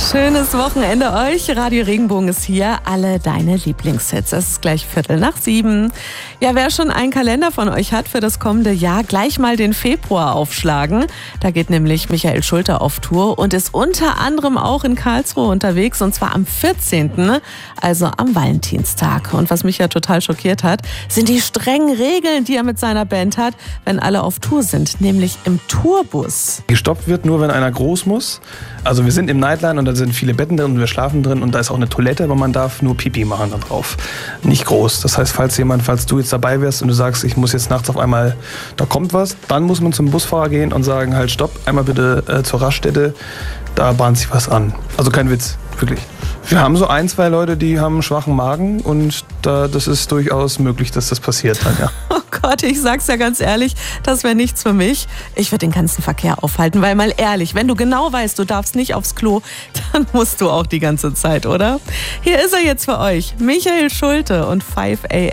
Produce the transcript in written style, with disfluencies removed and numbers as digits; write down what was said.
Schönes Wochenende euch. Radio Regenbogen ist hier. Alle deine Lieblingshits. Es ist gleich 6:15. Ja, wer schon einen Kalender von euch hat für das kommende Jahr, gleich mal den Februar aufschlagen. Da geht nämlich Michael Schulte auf Tour und ist unter anderem auch in Karlsruhe unterwegs. Und zwar am 14., also am Valentinstag. Und was mich ja total schockiert hat, sind die strengen Regeln, die er mit seiner Band hat, wenn alle auf Tour sind. Nämlich im Tourbus. Gestoppt wird nur, wenn einer groß muss. Also wir sind im Nightline und da sind viele Betten drin und wir schlafen drin und da ist auch eine Toilette, aber man darf nur Pipi machen da drauf. Nicht groß. Das heißt, falls du jetzt dabei wärst und du sagst, ich muss jetzt nachts auf einmal, da kommt was, dann muss man zum Busfahrer gehen und sagen, halt stopp, einmal bitte zur Raststätte, da bahnt sich was an. Also kein Witz, wirklich. Wir haben so 1, 2 Leute, die haben einen schwachen Magen und das ist durchaus möglich, dass das passiert dann, ja. Oh Gott, ich sag's ja ganz ehrlich, das wäre nichts für mich. Ich würde den ganzen Verkehr aufhalten, weil mal ehrlich, wenn du genau weißt, du darfst nicht aufs Klo, dann musst du auch die ganze Zeit, oder? Hier ist er jetzt für euch, Michael Schulte und 5 AM.